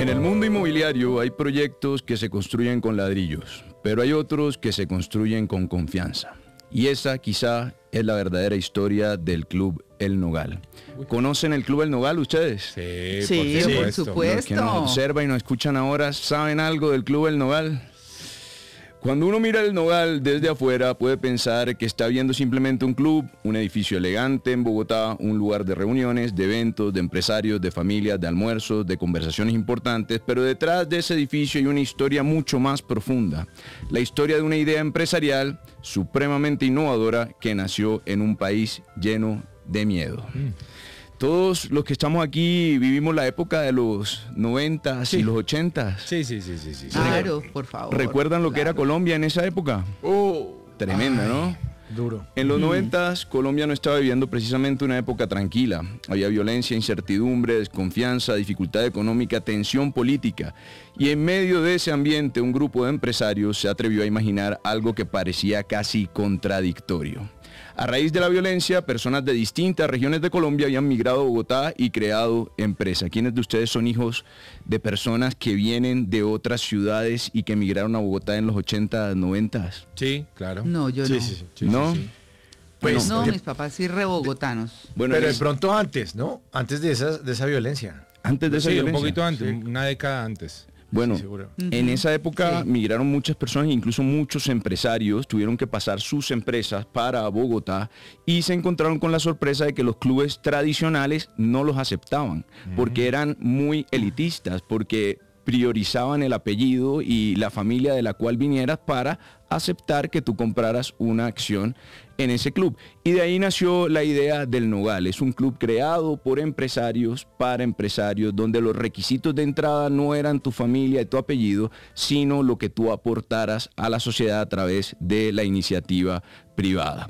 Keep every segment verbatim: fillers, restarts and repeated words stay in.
En el mundo inmobiliario hay proyectos que se construyen con ladrillos, pero hay otros que se construyen con confianza. Y esa quizá es la verdadera historia del Club El Nogal. ¿Conocen el Club El Nogal ustedes? Sí, Sí, por por supuesto. supuesto. Los que nos observan y nos escuchan ahora, ¿saben algo del Club El Nogal? Cuando uno mira el Nogal desde afuera puede pensar que está viendo simplemente un club, un edificio elegante en Bogotá, un lugar de reuniones, de eventos, de empresarios, de familias, de almuerzos, de conversaciones importantes, pero detrás de ese edificio hay una historia mucho más profunda. La historia de una idea empresarial supremamente innovadora que nació en un país lleno de miedo. Mm. Todos los que estamos aquí vivimos la época de los noventas sí. y los ochentas. Sí, sí, sí, sí, sí. Claro, por favor. ¿Recuerdan lo claro. que era Colombia en esa época? Oh, tremenda, ay, ¿no? Duro. En los noventas, Colombia no estaba viviendo precisamente una época tranquila. Había violencia, incertidumbre, desconfianza, dificultad económica, tensión política. Y en medio de ese ambiente, un grupo de empresarios se atrevió a imaginar algo que parecía casi contradictorio. A raíz de la violencia, personas de distintas regiones de Colombia habían migrado a Bogotá y creado empresas. ¿Quiénes de ustedes son hijos de personas que vienen de otras ciudades y que migraron a Bogotá en los ochentas, noventas? Sí, claro. No, yo sí, no. Sí, sí, sí, ¿No? sí, sí. Pues Bueno, no, de, mis papás sí re bogotanos. Bueno, pero de es, pronto antes, ¿no? Antes de esa, de esa violencia. antes de esa sí, violencia. un poquito antes, Sí. una década antes. Bueno, Sí, seguro. en esa época Sí. migraron muchas personas, incluso muchos empresarios tuvieron que pasar sus empresas para Bogotá y se encontraron con la sorpresa de que los clubes tradicionales no los aceptaban, porque eran muy elitistas, porque priorizaban el apellido y la familia de la cual vinieras para aceptar que tú compraras una acción en ese club. Y de ahí nació la idea del Nogal. Es un club creado por empresarios para empresarios, donde los requisitos de entrada no eran tu familia y tu apellido, sino lo que tú aportaras a la sociedad a través de la iniciativa privada.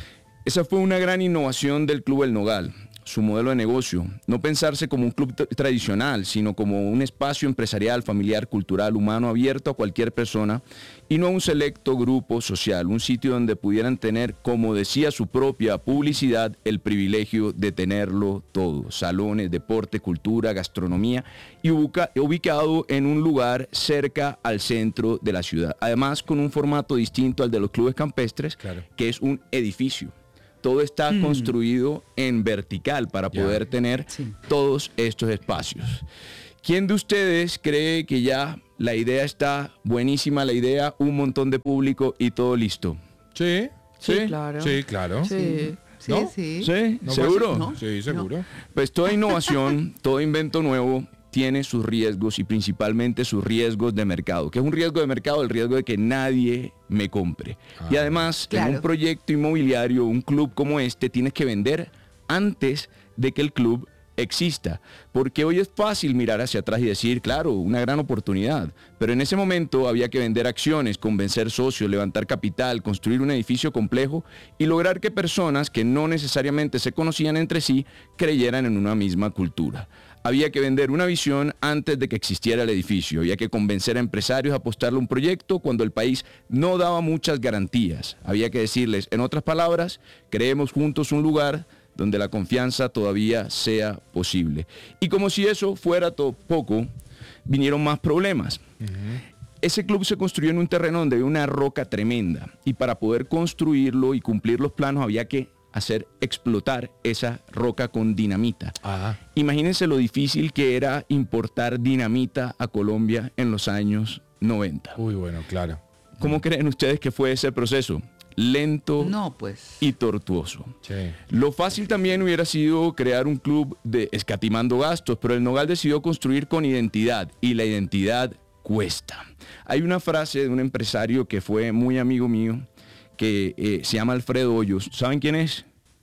Esa fue una gran innovación del Club El Nogal. Su modelo de negocio, no pensarse como un club t- tradicional, sino como un espacio empresarial, familiar, cultural, humano, abierto a cualquier persona y no a un selecto grupo social, un sitio donde pudieran tener, como decía su propia publicidad, el privilegio de tenerlo todo, salones, deporte, cultura, gastronomía y ubica- ubicado en un lugar cerca al centro de la ciudad, además con un formato distinto al de los clubes campestres, Claro. que es un edificio. Todo está mm. construido en vertical para Ya. poder tener Sí. todos estos espacios. ¿Quién de ustedes cree que ya la idea está buenísima, la idea, un montón de público y todo listo? Sí, Sí, ¿Sí? claro. sí, claro. Sí, sí, ¿No? sí. ¿Sí? ¿No fue ¿Seguro? así? No. Sí, seguro. Pues toda innovación, todo invento nuevo tiene sus riesgos y principalmente sus riesgos de mercado. ¿Qué es un riesgo de mercado? El riesgo de que nadie me compre. Ah, y además, claro. en un proyecto inmobiliario, un club como este, tienes que vender antes de que el club exista. Porque hoy es fácil mirar hacia atrás y decir, claro, una gran oportunidad. Pero en ese momento había que vender acciones, convencer socios, levantar capital, construir un edificio complejo y lograr que personas que no necesariamente se conocían entre sí creyeran en una misma cultura. Había que vender una visión antes de que existiera el edificio. Había que convencer a empresarios a apostarle a un proyecto cuando el país no daba muchas garantías. Había que decirles, en otras palabras, creemos juntos un lugar donde la confianza todavía sea posible. Y como si eso fuera todo poco, vinieron más problemas. Uh-huh. Ese club se construyó en un terreno donde había una roca tremenda. Y para poder construirlo y cumplir los planos había que hacer explotar esa roca con dinamita. Ajá. Imagínense lo difícil que era importar dinamita a Colombia en los años noventa. Uy, bueno, claro. ¿Cómo creen ustedes que fue ese proceso? Lento No, pues. y tortuoso. Sí. Lo fácil también hubiera sido crear un club de escatimando gastos, pero el Nogal decidió construir con identidad y la identidad cuesta. Hay una frase de un empresario que fue muy amigo mío, que eh, se llama Alfredo Hoyos. ¿Saben quién es?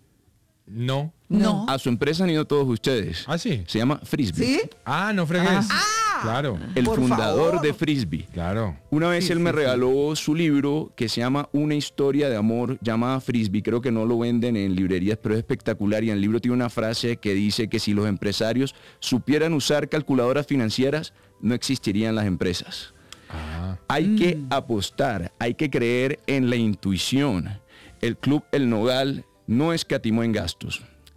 No. No. A su empresa han ido todos ustedes. Ah, sí. Se llama Frisbee. ¿Sí? Ah, no fregues. Ah. Claro. El Por fundador favor. de Frisbee. Claro. Una vez Sí, él sí, me sí. regaló su libro que se llama Una historia de amor llamada Frisbee. Creo que no lo venden en librerías, pero es espectacular. Y en el libro tiene una frase que dice que si los empresarios supieran usar calculadoras financieras, no existirían las empresas. Ah. Hay Mm. que apostar, hay que creer en la intuición. El Club El Nogal no escatimó en gastos.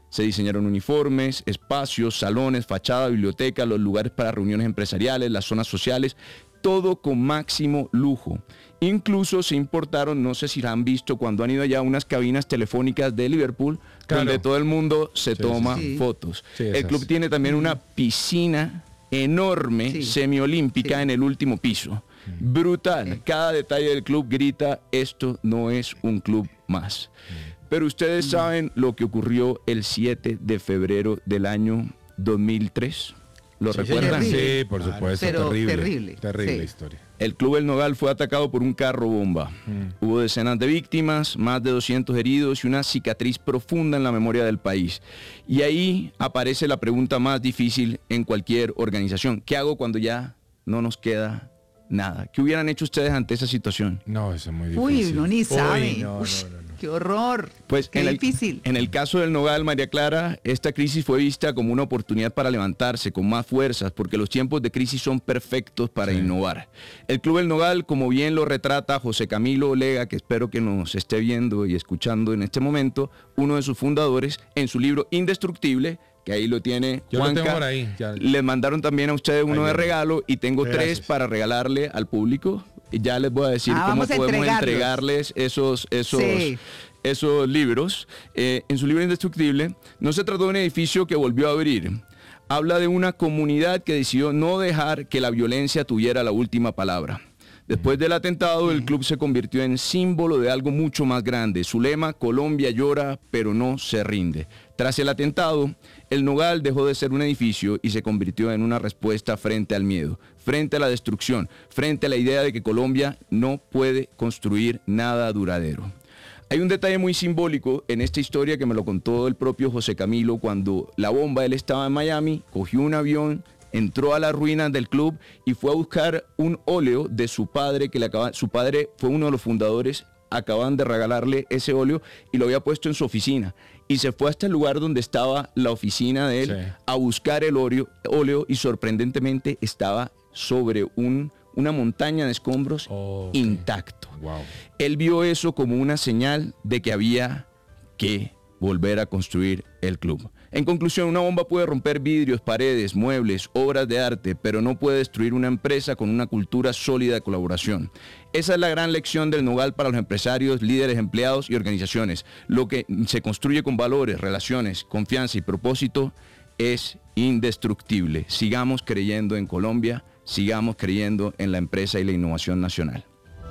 Se diseñaron uniformes, espacios, salones, fachada, biblioteca, los lugares para reuniones empresariales, las zonas sociales, todo con máximo lujo. Incluso se importaron, no sé si la han visto cuando han ido allá, unas cabinas telefónicas de Liverpool, Claro. donde todo el mundo se Sí, toma sí, sí. fotos. Sí, el esas. club tiene también una piscina enorme, Sí. semiolímpica, Sí. en el último piso. Brutal. Cada detalle del club grita, esto no es un club más. Pero ustedes saben lo que ocurrió el siete de febrero del año dos mil tres. ¿Lo Sí, recuerdan? Terrible. Sí, por supuesto, Pero terrible. terrible, Terrible sí. historia. El Club El Nogal fue atacado por un carro bomba. Hubo decenas de víctimas, más de doscientos heridos y una cicatriz profunda en la memoria del país. Y ahí aparece la pregunta más difícil en cualquier organización. ¿Qué hago cuando ya no nos queda nada? ¿Qué hubieran hecho ustedes ante esa situación? No, eso es muy Uy, difícil. no ni sabe. no, Ush, no, no, no. Qué horror. Pues Qué en el, difícil. en el caso del Nogal, María Clara, esta crisis fue vista como una oportunidad para levantarse con más fuerzas, porque los tiempos de crisis son perfectos para Sí. innovar. El Club El Nogal, como bien lo retrata José Camilo Olega, que espero que nos esté viendo y escuchando en este momento, uno de sus fundadores, en su libro Indestructible, que ahí lo tiene Yo lo Juanca. tengo por ahí, ya. Les mandaron también a ustedes uno Ahí de viene. regalo y tengo Gracias. tres para regalarle al público. Y ya les voy a decir Ah, cómo vamos a podemos entregarlos. entregarles esos, esos, Sí. esos libros. Eh, en su libro Indestructible, no se trató de un edificio que volvió a abrir. Habla de una comunidad que decidió no dejar que la violencia tuviera la última palabra. Después del atentado, el club se convirtió en símbolo de algo mucho más grande. Su lema, Colombia llora, pero no se rinde. Tras el atentado, el Nogal dejó de ser un edificio y se convirtió en una respuesta frente al miedo, frente a la destrucción, frente a la idea de que Colombia no puede construir nada duradero. Hay un detalle muy simbólico en esta historia que me lo contó el propio José Camilo cuando la bomba, él estaba en Miami, cogió un avión, entró a las ruinas del club y fue a buscar un óleo de su padre, que le acaba, su padre fue uno de los fundadores, acaban de regalarle ese óleo y lo había puesto en su oficina. Y se fue hasta el lugar donde estaba la oficina de él Sí. a buscar el óleo, óleo y sorprendentemente estaba sobre un, una montaña de escombros Ok. intacto. Wow. Él vio eso como una señal de que había que volver a construir el club. En conclusión, una bomba puede romper vidrios, paredes, muebles, obras de arte, pero no puede destruir una empresa con una cultura sólida de colaboración. Esa es la gran lección del Nogal para los empresarios, líderes, empleados y organizaciones. Lo que se construye con valores, relaciones, confianza y propósito es indestructible. Sigamos creyendo en Colombia, sigamos creyendo en la empresa y la innovación nacional.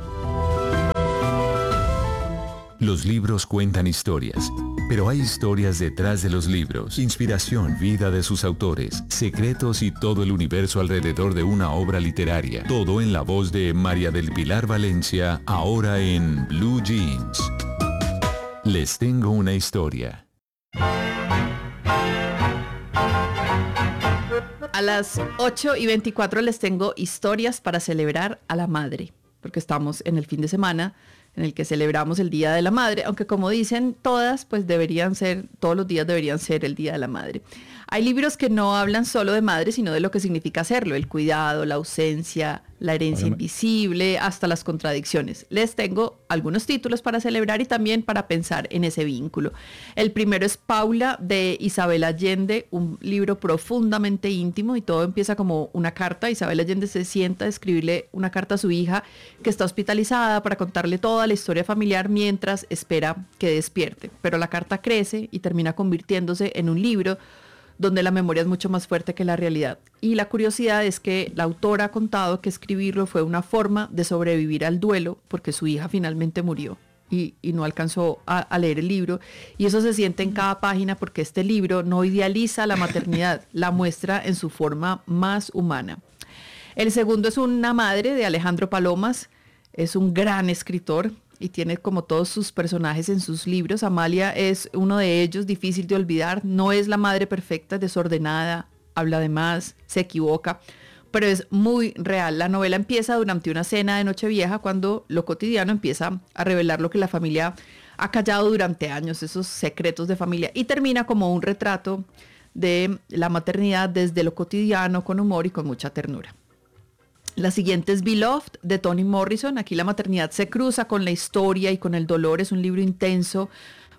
Los libros cuentan historias, pero hay historias detrás de los libros. Inspiración, vida de sus autores, secretos y todo el universo alrededor de una obra literaria. Todo en la voz de María del Pilar Valencia, ahora en Blue Jeans. Les tengo una historia. A las ocho y veinticuatro les tengo historias para celebrar a la madre, porque estamos en el fin de semana en el que celebramos el Día de la Madre, aunque como dicen todas, pues deberían ser, todos los días deberían ser el Día de la Madre. Hay libros que no hablan solo de madre, sino de lo que significa hacerlo, el cuidado, la ausencia, la herencia invisible, hasta las contradicciones. Les tengo algunos títulos para celebrar y también para pensar en ese vínculo. El primero es Paula, de Isabel Allende, un libro profundamente íntimo y todo empieza como una carta. Isabel Allende se sienta a escribirle una carta a su hija que está hospitalizada para contarle toda la historia familiar mientras espera que despierte. Pero la carta crece y termina convirtiéndose en un libro donde la memoria es mucho más fuerte que la realidad. Y la curiosidad es que la autora ha contado que escribirlo fue una forma de sobrevivir al duelo porque su hija finalmente murió y, y no alcanzó a, a leer el libro. Y eso se siente en cada página porque este libro no idealiza la maternidad, la muestra en su forma más humana. El segundo es Una madre, de Alejandro Palomas. Es un gran escritor y tiene como todos sus personajes en sus libros. Amalia es uno de ellos, difícil de olvidar. No es la madre perfecta, es desordenada, habla de más, se equivoca, pero es muy real. La novela empieza durante una cena de Nochevieja, cuando lo cotidiano empieza a revelar lo que la familia ha callado durante años, esos secretos de familia, y termina como un retrato de la maternidad desde lo cotidiano, con humor y con mucha ternura. La siguiente es Beloved, de Toni Morrison. Aquí la maternidad se cruza con la historia y con el dolor. Es un libro intenso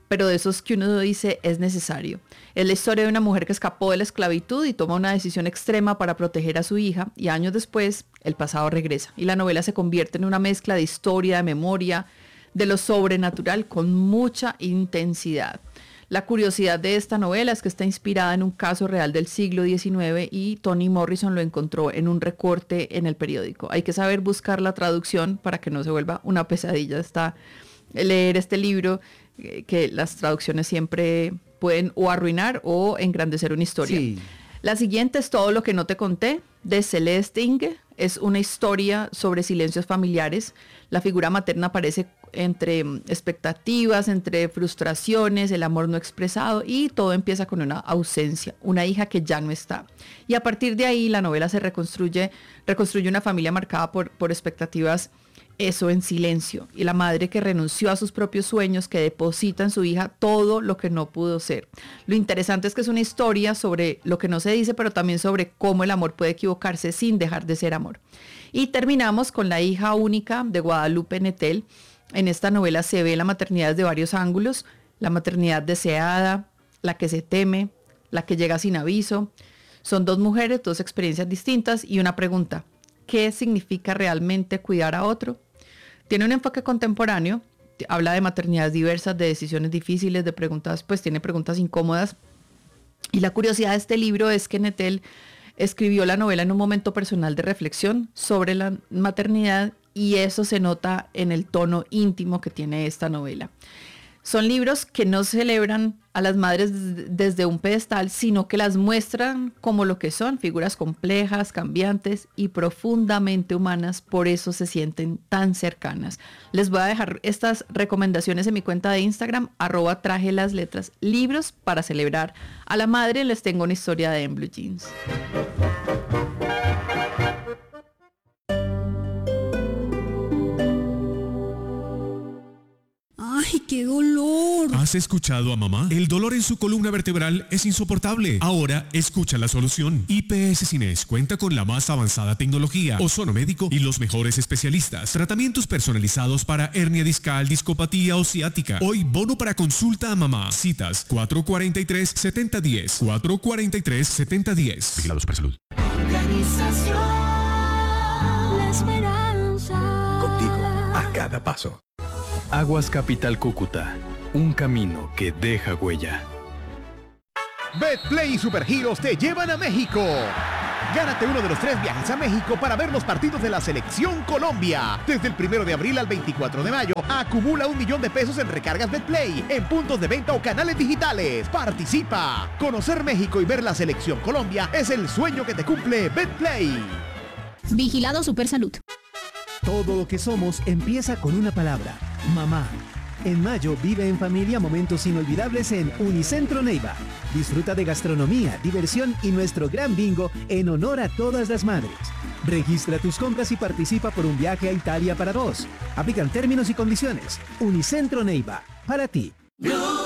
pero de esos que uno dice es necesario. Es la historia de una mujer que escapó de la esclavitud y toma una decisión extrema para proteger a su hija, y años después el pasado regresa y la novela se convierte en una mezcla de historia, de memoria, de lo sobrenatural con mucha intensidad. La curiosidad de esta novela es que está inspirada en un caso real del siglo diecinueve y Toni Morrison lo encontró en un recorte en el periódico. Hay que saber buscar la traducción para que no se vuelva una pesadilla. Está leer este libro, eh, que las traducciones siempre pueden o arruinar o engrandecer una historia. Sí. La siguiente es Todo lo que no te conté, de Celeste Ng. Es una historia sobre silencios familiares. La figura materna aparece entre expectativas, entre frustraciones, el amor no expresado, y todo empieza con una ausencia, una hija que ya no está. Y a partir de ahí la novela se reconstruye, reconstruye una familia marcada por, por expectativas, eso en silencio, y la madre que renunció a sus propios sueños, que deposita en su hija todo lo que no pudo ser. Lo interesante es que es una historia sobre lo que no se dice, pero también sobre cómo el amor puede equivocarse sin dejar de ser amor. Y terminamos con La hija única, de Guadalupe Nettel. En esta novela se ve la maternidad desde varios ángulos: la maternidad deseada, la que se teme, la que llega sin aviso. Son dos mujeres, dos experiencias distintas y una pregunta: ¿qué significa realmente cuidar a otro? Tiene un enfoque contemporáneo, habla de maternidades diversas, de decisiones difíciles, de preguntas, pues tiene preguntas incómodas. Y la curiosidad de este libro es que Nettel escribió la novela en un momento personal de reflexión sobre la maternidad, y eso se nota en el tono íntimo que tiene esta novela. Son libros que no celebran a las madres desde un pedestal, sino que las muestran como lo que son, figuras complejas, cambiantes y profundamente humanas. Por eso se sienten tan cercanas. Les voy a dejar estas recomendaciones en mi cuenta de Instagram, arroba traje las letras, libros para celebrar a la madre. Les tengo una historia de En Blue Jeans. ¡Ay, qué dolor! ¿Has escuchado a mamá? El dolor en su columna vertebral es insoportable. Ahora escucha la solución. I P S Cines cuenta con la más avanzada tecnología, ozono médico y los mejores especialistas. Tratamientos personalizados para hernia discal, discopatía o ciática. Hoy bono para consulta a mamá. Citas cuatro cuatro tres, siete cero uno cero. cuatro cuatro tres, siete cero uno cero. Vigilados para salud. Organización La Esperanza. Contigo a cada paso. Aguas Capital Cúcuta, un camino que deja huella. Betplay y Supergiros te llevan a México. Gánate uno de los tres viajes a México para ver los partidos de la Selección Colombia. Desde el primero de abril al veinticuatro de mayo, acumula un millón de pesos en recargas Betplay, en puntos de venta o canales digitales. ¡Participa! Conocer México y ver la Selección Colombia es el sueño que te cumple Betplay. Vigilado Supersalud. Todo lo que somos empieza con una palabra: mamá. En mayo vive en familia momentos inolvidables en Unicentro Neiva. Disfruta de gastronomía, diversión y nuestro gran bingo en honor a todas las madres. Registra tus compras y participa por un viaje a Italia para dos. Aplican términos y condiciones. Unicentro Neiva, para ti. Blue